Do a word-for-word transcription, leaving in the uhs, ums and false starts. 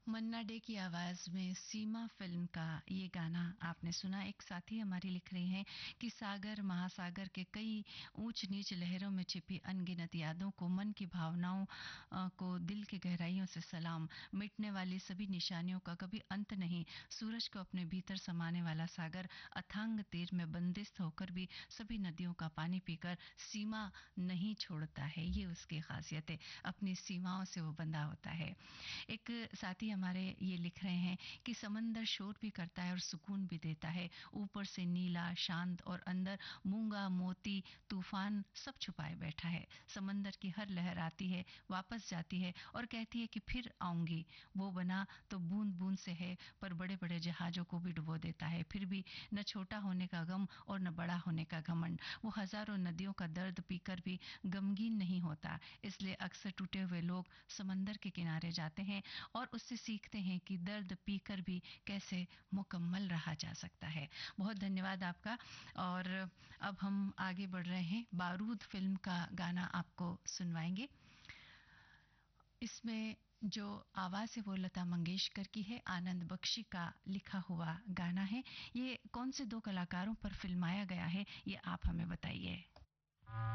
मन्ना day की आवाज में सीमा फिल्म का ये गाना आपने सुना। एक साथी हमारी लिख रही हैं कि सागर महासागर के कई ऊंच नीच लहरों में छिपी अनगिनत यादों को, मन की भावनाओं अ, को दिल की गहराइयों से सलाम। मिटने वाली सभी निशानियों का कभी अंत नहीं। सूरज को अपने भीतर समाने वाला सागर अथांग तीर में बंदिस्त होकर भी सभी नदियों का पानी पीकर सीमा नहीं छोड़ता है। ये उसकी खासियत है, अपनी सीमाओं से वो बंधा होता है। एक साथी हमारे ये लिख रहे हैं कि समंदर शोर भी करता है और सुकून भी देता है। ऊपर से नीला शांत और अंदर मूंगा मोती तूफान सब छुपाए बैठा है। समंदर की हर लहर आती है, वापस जाती है और कहती है कि फिर आऊंगी। वो बना तो बूंद बूंद से है, पर बड़े बड़े जहाजों को भी डुबो देता है। फिर भी न छोटा होने का गम और न बड़ा होने का घमंड। वो हजारों नदियों का दर्द पीकर भी गमगीन नहीं होता। इसलिए अक्सर टूटे हुए लोग समंदर के किनारे जाते हैं और उससे सीखते हैं कि दर्द पीकर भी कैसे मुकम्मल रहा जा सकता है। बहुत धन्यवाद आपका। और अब हम आगे बढ़ रहे हैं, बारूद फिल्म का गाना आपको सुनवाएंगे। इसमें जो आवाज़ है वो लता मंगेशकर की है, आनंद बख्शी का लिखा हुआ गाना है। ये कौन से दो कलाकारों पर फिल्माया गया है, ये आप हमें बताइए।